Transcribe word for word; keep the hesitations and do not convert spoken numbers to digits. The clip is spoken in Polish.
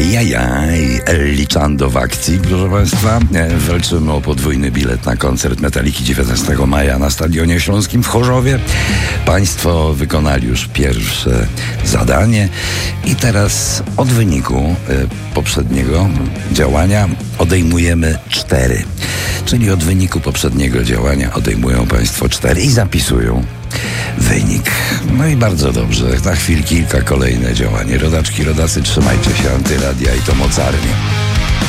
Jajaj, liczando w akcji, proszę Państwa. Walczymy o podwójny bilet na koncert Metaliki dziewiętnastego maja na Stadionie Śląskim w Chorzowie. Państwo wykonali już pierwsze zadanie i teraz od wyniku poprzedniego działania odejmujemy cztery. Czyli od wyniku poprzedniego działania odejmują Państwo cztery i zapisują wynik. No i bardzo dobrze. Na chwilę kilka kolejne działanie. Rodaczki, rodacy, trzymajcie się, Antyradia i to mocarnie.